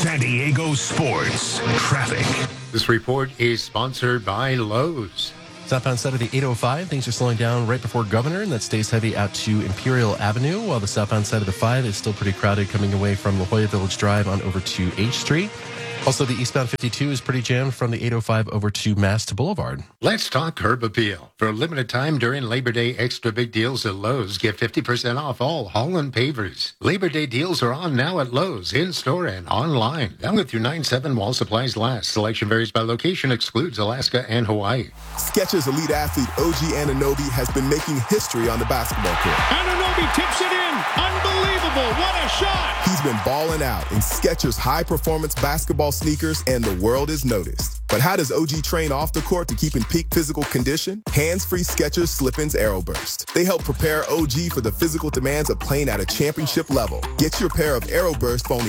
San Diego Sports Traffic. This report is sponsored by Lowe's. Southbound side of the 805, things are slowing down right before Governor, and that stays heavy out to Imperial Avenue, while the southbound side of the 5 is still pretty crowded coming away from La Jolla Village Drive on over to H Street. Also, the eastbound 52 is pretty jammed from the 805 over to Mast Boulevard. Let's talk Curb Appeal. For a limited time during Labor Day, extra big deals at Lowe's. Get 50% off all Holland pavers. Labor Day deals are on now at Lowe's, in-store and online. Valid through 9/7 while supplies last. Selection varies by location, excludes Alaska and Hawaii. Skechers elite athlete OG Anunoby has been making history on the basketball court. Anunoby tips it in. Unbelievable. What a shot. He's been balling out in Skechers high-performance basketball sneakers, and the world is noticed. But how does OG train off the court to keep in peak physical condition? Hands-free Skechers Slip-ins Aeroburst. They help prepare OG for the physical demands of playing at a championship level. Get your pair of Aeroburst for only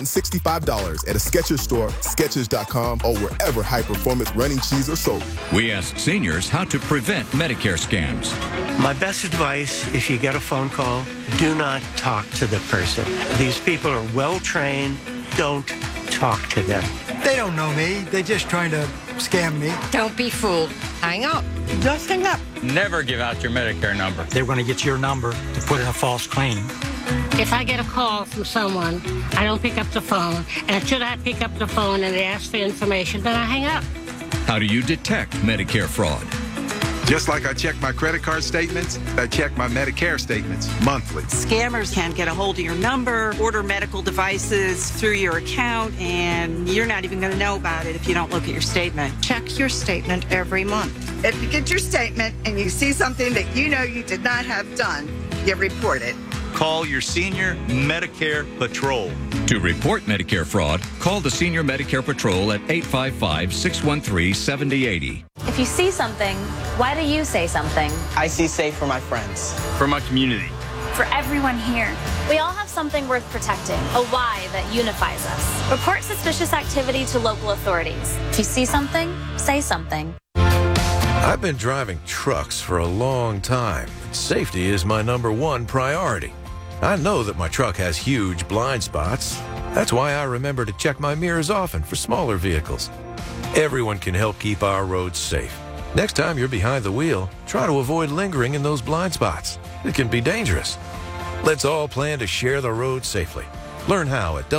$165 at a Skechers store, Skechers.com, or wherever high-performance running shoes are sold. We ask seniors how to prevent Medicare scams. My best advice, if you get a phone call, do not talk to the person. These people are well-trained. Don't talk to them. They don't know me. They're just trying to scam me. Don't be fooled. Hang up. Just hang up. Never give out your Medicare number. They're going to get your number to put in a false claim. If I get a call from someone, I don't pick up the phone. And should I pick up the phone and they ask for information, then I hang up. How do you detect Medicare fraud? Just like I check my credit card statements, I check my Medicare statements monthly. Scammers can get a hold of your number, order medical devices through your account, and you're not even going to know about it if you don't look at your statement. Check your statement every month. If you get your statement and you see something that you know you did not have done, you report it. Call your Senior Medicare Patrol. To report Medicare fraud, call the Senior Medicare Patrol at 855-613-7080. If you see something, why do you say something? I see safe for my friends. For my community. For everyone here. We all have something worth protecting, a why that unifies us. Report suspicious activity to local authorities. If you see something, say something. I've been driving trucks for a long time. Safety is my #1 priority. I know that my truck has huge blind spots. That's why I remember to check my mirrors often for smaller vehicles. Everyone can help keep our roads safe. Next time you're behind the wheel, try to avoid lingering in those blind spots. It can be dangerous. Let's all plan to share the road safely. Learn how at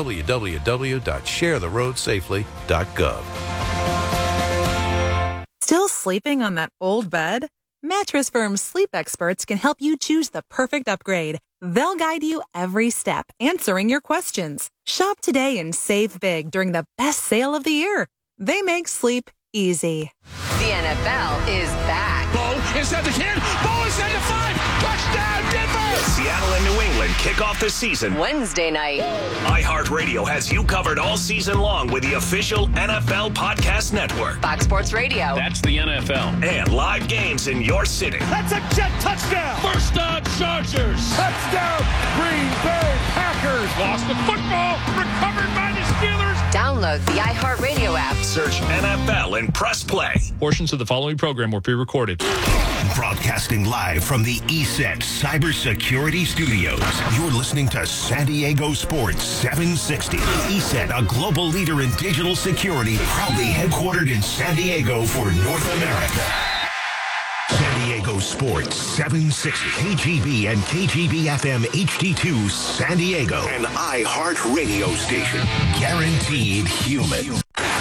www.sharetheroadsafely.gov. Still sleeping on that old bed? Mattress Firm's sleep experts can help you choose the perfect upgrade. They'll guide you every step, answering your questions. Shop today and save big during the best sale of the year. They make sleep easy. The NFL is back. Bo inside the 10. Bo inside the 5. Touchdown, Denver! Seattle and New England kick off the season Wednesday night. iHeartRadio has you covered all season long with the official NFL Podcast Network. Fox Sports Radio. That's the NFL. And live games in your city. That's a jet touchdown. First down, Chargers. Touchdown, Green Bay Packers. Lost the football. Recovered by the Steelers. Download the iHeartRadio app. Search NFL and press play. Portions of the following program were pre-recorded. Broadcasting live from the ESET Cybersecurity Studios. You're listening to San Diego Sports 760. ESET, a global leader in digital security, proudly headquartered in San Diego for North America. San Diego Sports 760. KGB and KGB FM HD2 San Diego. An iHeart radio station. Guaranteed human.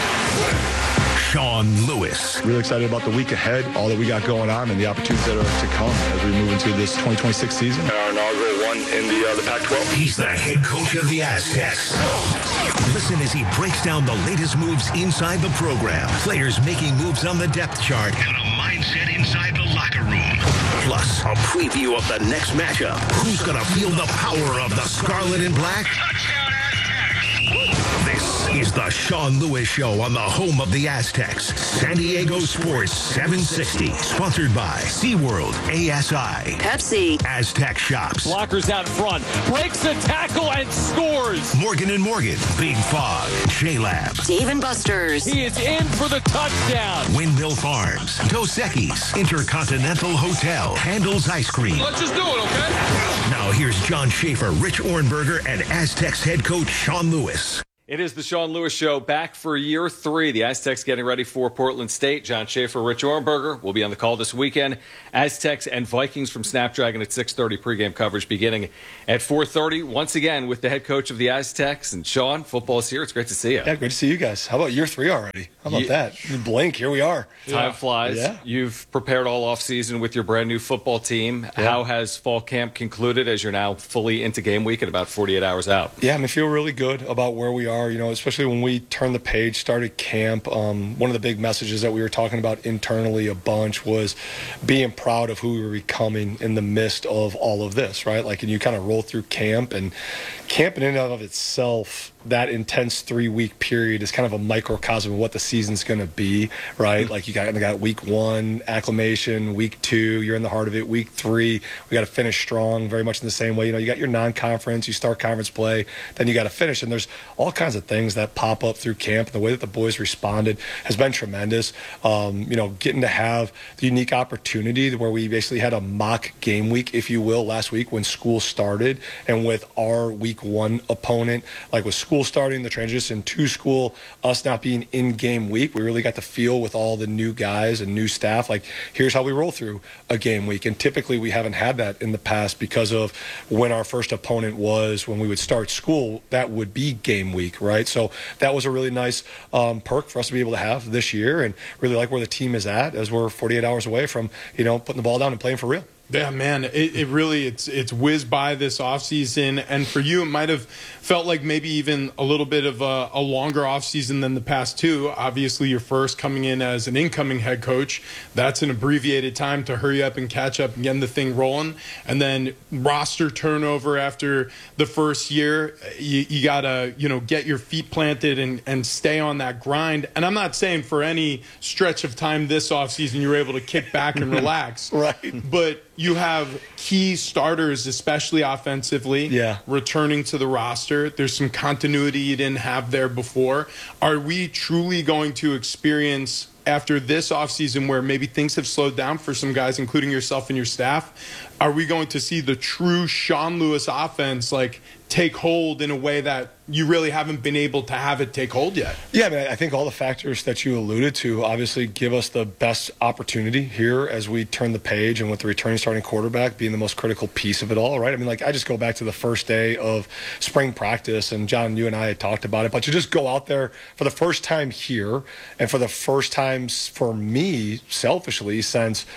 Sean Lewis. Really excited about the week ahead, all that we got going on, and the opportunities that are to come as we move into this 2026 season. Our inaugural one in the Pac-12. He's the head coach of the Aztecs. Listen as he breaks down the latest moves inside the program. Players making moves on the depth chart. And a mindset inside the locker room. Plus, a preview of the next matchup. Who's going to feel the power of the Scarlet and Black? Touchdown Aztecs! This is the Sean Lewis Show on the home of the Aztecs. San Diego Sports 760. Sponsored by SeaWorld, ASI, Pepsi, Aztec Shops. Blockers out front. Breaks the tackle and scores. Morgan & Morgan, Big Fog, J-Lab, Dave & Buster's. He is in for the touchdown. Windmill Farms, Dos Equis, Intercontinental Hotel, Handel's Ice Cream. Let's just do it, okay? Now here's John Schaefer, Rich Ohrnberger, and Aztecs head coach Sean Lewis. It is the Sean Lewis Show, back for year 3. The Aztecs getting ready for Portland State. John Schaefer, Rich Orenberger will be on the call this weekend. Aztecs and Vikings from Snapdragon at 6:30. Pregame coverage beginning at 4:30. Once again with the head coach of the Aztecs. And Sean, football's here. It's great to see you. Yeah, great to see you guys. How about year 3 already? How about that? You blink, here we are. Time flies. Yeah. You've prepared all offseason with your brand new football team. Yeah. How has fall camp concluded as you're now fully into game week and about 48 hours out? Yeah, I feel really good about where we are, especially when we turned the page, started camp. One of the big messages that we were talking about internally a bunch was being proud of who we were becoming in the midst of all of this, right? And you kind of roll through camp, and camp in and of itself, that intense 3-week period is kind of a microcosm of what the season's going to be, right? You got week 1, acclimation, week 2, you're in the heart of it, week 3, we got to finish strong, very much in the same way. You got your non-conference, you start conference play, then you got to finish. And there's all kinds of things that pop up through camp. And the way that the boys responded has been tremendous. Getting to have the unique opportunity where we basically had a mock game week, if you will, last week when school started, and with our week 1 opponent, with school starting, the transition to school, us not being in game week, we really got to feel with all the new guys and new staff, here's how we roll through a game week. And typically we haven't had that in the past because of when our first opponent was, when we would start school, that would be game week, right? So that was a really nice perk for us to be able to have this year, and really like where the team is at as we're 48 hours away from, putting the ball down and playing for real. Yeah, man, it really, it's whizzed by this offseason. And for you, it might have felt like maybe even a little bit of a longer offseason than the past 2. Obviously, you're first coming in as an incoming head coach. That's an abbreviated time to hurry up and catch up and get the thing rolling. And then roster turnover after the first year. You got to, get your feet planted and stay on that grind. And I'm not saying for any stretch of time this offseason you were able to kick back and relax. Right. But you have key starters, especially offensively, returning to the roster. There's some continuity you didn't have there before. Are we truly going to experience, after this offseason where maybe things have slowed down for some guys, including yourself and your staff, are we going to see the true Sean Lewis offense take hold in a way that you really haven't been able to have it take hold yet? Yeah, I think all the factors that you alluded to obviously give us the best opportunity here as we turn the page, and with the returning starting quarterback being the most critical piece of it all, right? I just go back to the first day of spring practice, and John, you and I had talked about it, but you just go out there for the first time here, and for the first time for me, selfishly, since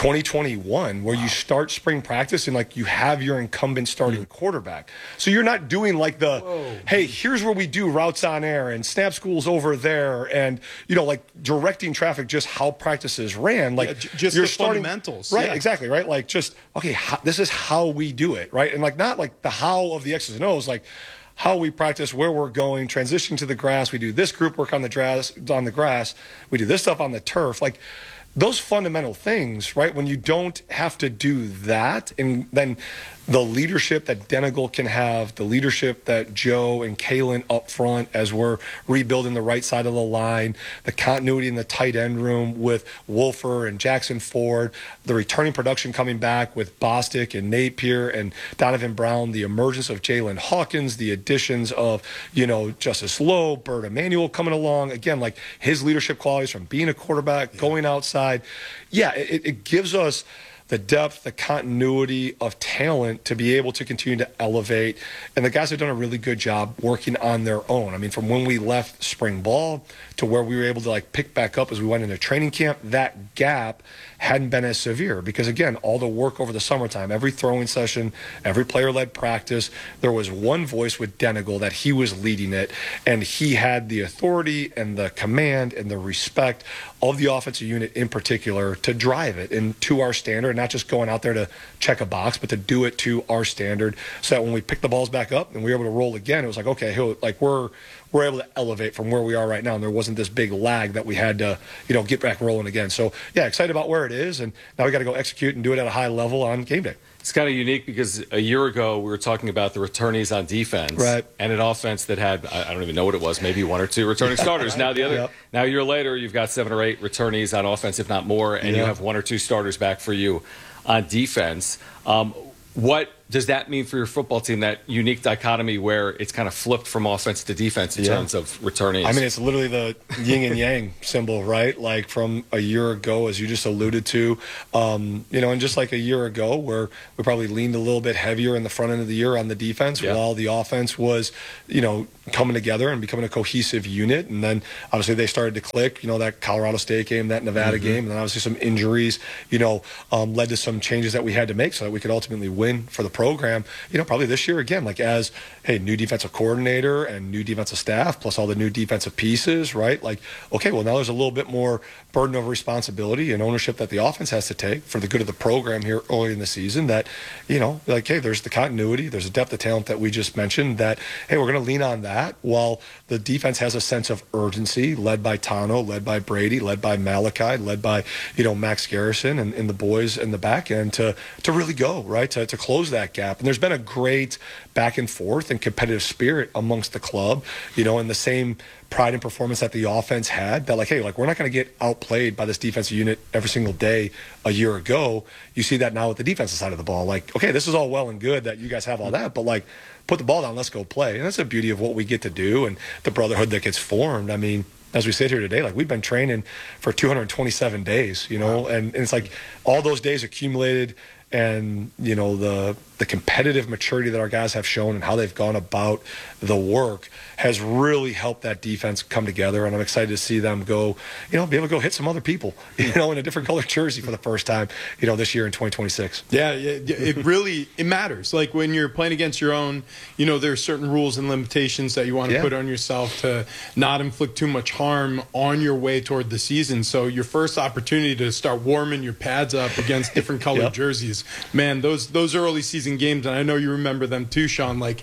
2021, where you start spring practice and you have your incumbent starting quarterback. So you're not doing hey, here's where we do routes on air and snap schools over there, and directing traffic, just how practices ran. Just you're the starting, fundamentals. Right, exactly, right? This is how we do it, right? And not the how of the X's and O's, how we practice, where we're going, transition to the grass. We do this group work on the grass. We do this stuff on the turf. Those fundamental things, right? When you don't have to do that, and then the leadership that Denegal can have, the leadership that Joe and Kalen up front as we're rebuilding the right side of the line, the continuity in the tight end room with Wolfer and Jackson Ford, the returning production coming back with Bostic and Napier and Donovan Brown, the emergence of Jalen Hawkins, the additions of, Justice Lowe, Bert Emanuel coming along. Again, his leadership qualities from being a quarterback, going outside. Yeah, it gives us the depth, the continuity of talent to be able to continue to elevate. And the guys have done a really good job working on their own. From when we left spring ball to where we were able to pick back up as we went into training camp, that gap hadn't been as severe because, again, all the work over the summertime, every throwing session, every player-led practice, there was one voice with Denegal that he was leading it, and he had the authority and the command and the respect of the offensive unit in particular to drive it and to our standard, not just going out there to check a box, but to do it to our standard, so that when we picked the balls back up and we were able to roll again, it was okay, we're able to elevate from where we are right now, and there wasn't this big lag that we had to, get back rolling again. So, yeah, excited about where it is, and now we got to go execute and do it at a high level on game day. It's kind of unique because a year ago we were talking about the returnees on defense, right, and an offense that had, I don't even know what it was, maybe 1 or 2 returning starters. Now now a year later, you've got 7 or 8 returnees on offense, if not more, and you have 1 or 2 starters back for you on defense. What does that mean for your football team, that unique dichotomy where it's kind of flipped from offense to defense in terms of returnees? I mean, it's literally the yin and yang symbol, right? Like from a year ago, as you just alluded to, and just like a year ago where we probably leaned a little bit heavier in the front end of the year on the defense while the offense was, coming together and becoming a cohesive unit. And then obviously they started to click, that Colorado State game, that Nevada game, and then obviously some injuries, led to some changes that we had to make so that we could ultimately win for the program. Probably this year again, like as new defensive coordinator and new defensive staff, plus all the new defensive pieces, right? Like, okay, well now there's a little bit more burden of responsibility and ownership that the offense has to take for the good of the program here early in the season. That, hey, there's the continuity, there's a depth of talent that we just mentioned. That, hey, we're going to lean on that while the defense has a sense of urgency, led by Tano, led by Brady, led by Malachi, led by Max Garrison and the boys in the back end to really go right to close that gap. And there's been a great back and forth and competitive spirit amongst the club, and the same pride and performance that the offense had, that like, hey, like we're not going to get outplayed by this defensive unit every single day a year ago. You see that now with the defensive side of the ball. Like, okay, this is all well and good that you guys have all that, but like put the ball down, let's go play. And that's the beauty of what we get to do and the brotherhood that gets formed. I mean, as we sit here today, like we've been training for 227 days, and it's like all those days accumulated, and the competitive maturity that our guys have shown and how they've gone about the work has really helped that defense come together. And I'm excited to see them go, be able to go hit some other people, in a different colored jersey for the first time, this year in 2026. Yeah, it matters. Like when you're playing against your own, there are certain rules and limitations that you want to put on yourself to not inflict too much harm on your way toward the season. So your first opportunity to start warming your pads up against different colored jerseys, man, those early season games, and I know you remember them too, Sean, like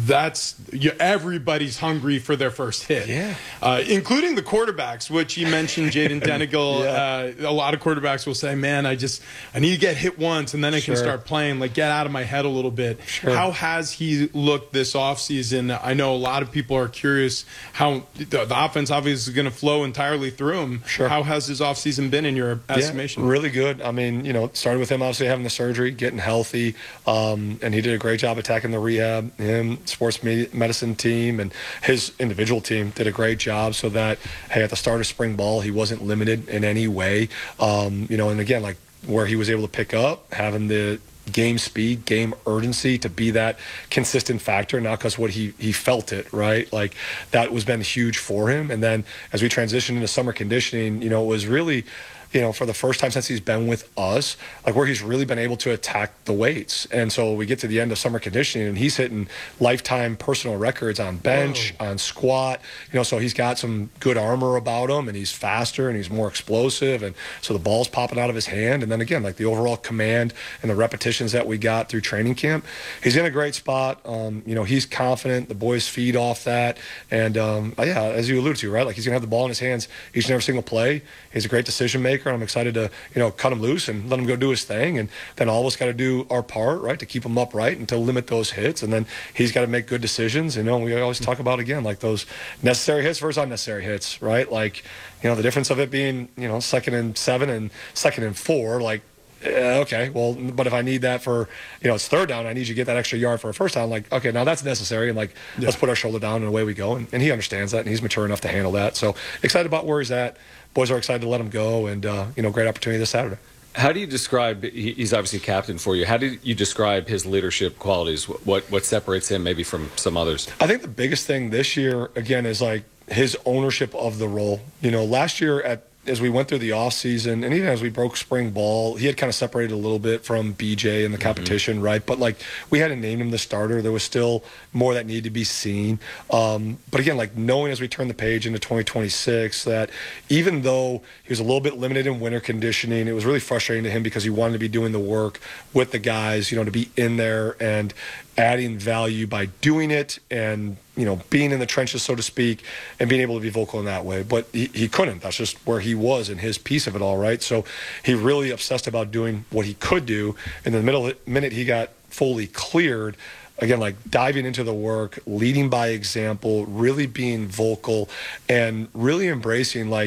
everybody's hungry for their first hit, including the quarterbacks, which you mentioned, Jaden Denigal. A lot of quarterbacks will say, man, I need to get hit once and then I can start playing, like get out of my head a little bit. How has he looked this offseason? I know a lot of people are curious how the offense obviously is going to flow entirely through him. How has his offseason been in your estimation? Really good. I mean, started with him obviously having the surgery, getting healthy, and he did a great job attacking the rehab. Him, sports medicine team, and his individual team did a great job so that, hey, at the start of spring ball, he wasn't limited in any way. And again, like where he was able to pick up, having the game speed, game urgency to be that consistent factor, not because what he felt it, right? Like that was been huge for him. And then as we transitioned into summer conditioning, it was really, for the first time since he's been with us, like where he's really been able to attack the weights. And so we get to the end of summer conditioning and he's hitting lifetime personal records on bench, on squat, so he's got some good armor about him and he's faster and he's more explosive. And so the ball's popping out of his hand. And then again, like the overall command and the repetitions that we got through training camp, he's in a great spot. He's confident. The boys feed off that. And as you alluded to, right? Like he's gonna have the ball in his hands each and every single play. He's a great decision maker. I'm excited to, cut him loose and let him go do his thing. And then all of us got to do our part, right, to keep him upright and to limit those hits. And then he's got to make good decisions. We always talk about, again, like those necessary hits versus unnecessary hits, right? Like, the difference of it being, 2nd and 7 and 2nd and 4, like, okay, well, but if I need that for, it's 3rd down, I need you to get that extra yard for a 1st down. Like, okay, now that's necessary. And like, let's put our shoulder down and away we go. And he understands that and he's mature enough to handle that. So excited about where he's at. Boys are excited to let him go, and great opportunity this Saturday. How do you describe? He's obviously captain for you. How do you describe his leadership qualities? What separates him maybe from some others? I think the biggest thing this year, again, is like his ownership of the role. Last year as we went through the offseason and even as we broke spring ball, he had kind of separated a little bit from BJ in the competition, right? But like we hadn't named him the starter. There was still more that needed to be seen. But again, like knowing as we turn the page into 2026 that even though he was a little bit limited in winter conditioning, it was really frustrating to him because he wanted to be doing the work with the guys, to be in there and adding value by doing it and, being in the trenches, so to speak, and being able to be vocal in that way. But he couldn't. That's just where he was in his piece of it all, right? So he really obsessed about doing what he could do. And in the minute he got fully cleared, again, like diving into the work, leading by example, really being vocal, and really embracing, like,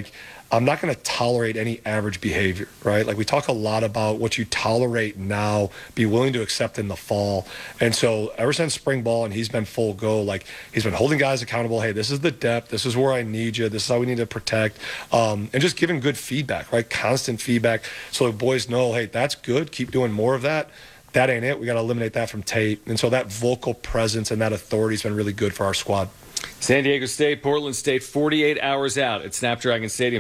I'm not going to tolerate any average behavior, right? Like we talk a lot about what you tolerate now, be willing to accept in the fall. And so ever since spring ball and he's been full go, like he's been holding guys accountable. Hey, this is the depth. This is where I need you. This is how we need to protect. And just giving good feedback, right? Constant feedback. So the boys know, hey, that's good. Keep doing more of that. That ain't it. We got to eliminate that from tape. And so that vocal presence and that authority has been really good for our squad. San Diego State, Portland State, 48 hours out at Snapdragon Stadium.